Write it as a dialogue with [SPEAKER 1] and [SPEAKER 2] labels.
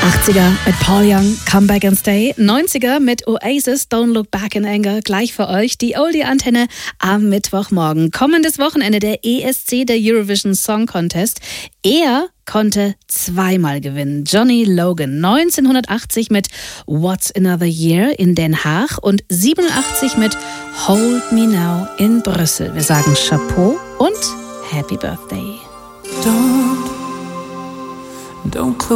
[SPEAKER 1] 80er mit Paul Young, Come Back and Stay. 90er mit Oasis, Don't Look Back in Anger. Gleich für euch die Oldie-Antenne am Mittwochmorgen. Kommendes Wochenende der ESC, der Eurovision Song Contest. Er konnte zweimal gewinnen. Johnny Logan, 1980 mit What's Another Year in Den Haag und 87 mit Hold Me Now in Brüssel. Wir sagen Chapeau und Happy Birthday.
[SPEAKER 2] Don't close